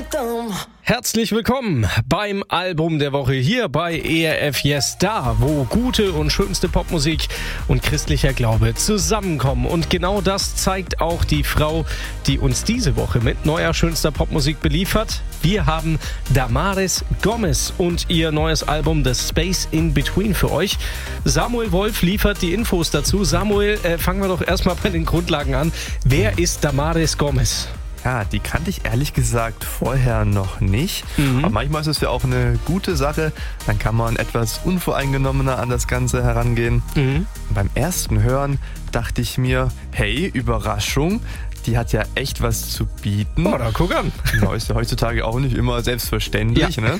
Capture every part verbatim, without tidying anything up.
Herzlich willkommen beim Album der Woche hier bei E R F Yes, da wo gute und schönste Popmusik und christlicher Glaube zusammenkommen. Und genau das zeigt auch die Frau, die uns diese Woche mit neuer schönster Popmusik beliefert. Wir haben Damaris Gomez und ihr neues Album The Space in Between für euch. Samuel Wolf liefert die Infos dazu. Samuel, äh, fangen wir doch erstmal bei den Grundlagen an. Wer ist Damaris Gomez? Ja, die kannte ich ehrlich gesagt vorher noch nicht. Mhm. Aber manchmal ist es ja auch eine gute Sache. Dann kann man etwas unvoreingenommener an das Ganze herangehen. Mhm. Beim ersten Hören dachte ich mir, hey, Überraschung, die hat ja echt was zu bieten. Oh, da guck an. Genau, ist ja heutzutage auch nicht immer selbstverständlich. Ja. Ne?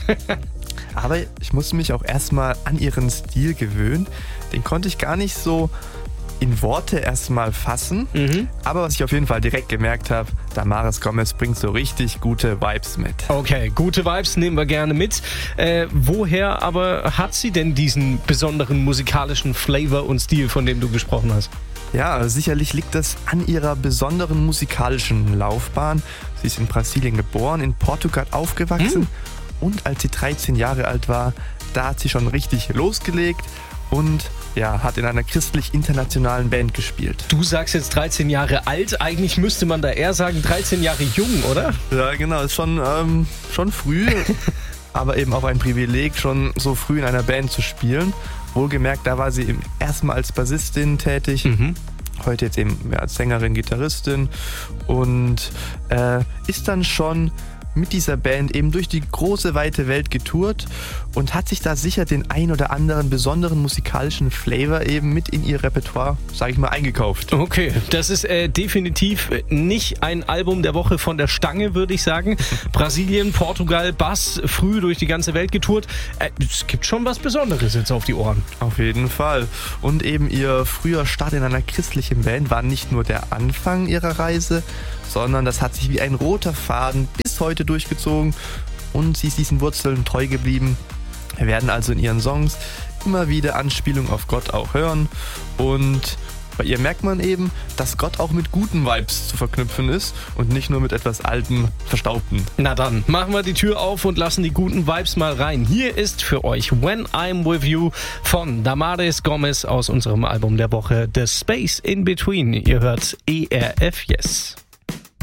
Aber ich musste mich auch erstmal an ihren Stil gewöhnen. Den konnte ich gar nicht so in Worte erstmal fassen. Mhm. Aber was ich auf jeden Fall direkt gemerkt habe, Damaris Gomez bringt so richtig gute Vibes mit. Okay, gute Vibes nehmen wir gerne mit. Äh, woher aber hat sie denn diesen besonderen musikalischen Flavor und Stil, von dem du gesprochen hast? Ja, sicherlich liegt das an ihrer besonderen musikalischen Laufbahn. Sie ist in Brasilien geboren, in Portugal aufgewachsen. Mhm. Und als sie dreizehn Jahre alt war, da hat sie schon richtig losgelegt und ja, hat in einer christlich-internationalen Band gespielt. Du sagst jetzt dreizehn Jahre alt, eigentlich müsste man da eher sagen dreizehn Jahre jung, oder? Ja, genau, ist schon, ähm, schon früh, aber eben auch ein Privileg, schon so früh in einer Band zu spielen. Wohlgemerkt, da war sie erstmal als Bassistin tätig. Mhm. Heute jetzt eben ja, als Sängerin, Gitarristin und äh, ist dann schon mit dieser Band eben durch die große, weite Welt getourt und hat sich da sicher den ein oder anderen besonderen musikalischen Flavor eben mit in ihr Repertoire, sage ich mal, eingekauft. Okay, das ist äh, definitiv nicht ein Album der Woche von der Stange, würde ich sagen. Brasilien, Portugal, Bass, früh durch die ganze Welt getourt. Äh, es gibt schon was Besonderes jetzt auf die Ohren. Auf jeden Fall. Und eben ihr früher Start in einer christlichen Band war nicht nur der Anfang ihrer Reise, sondern das hat sich wie ein roter Faden bis heute durchgezogen und sie ist diesen Wurzeln treu geblieben. Wir werden also in ihren Songs immer wieder Anspielungen auf Gott auch hören und bei ihr merkt man eben, dass Gott auch mit guten Vibes zu verknüpfen ist und nicht nur mit etwas Altem, Verstaubten. Na dann, machen wir die Tür auf und lassen die guten Vibes mal rein. Hier ist für euch When I'm With You von Damaris Gomez aus unserem Album der Woche The Space in Between. Ihr hört E R F Yes.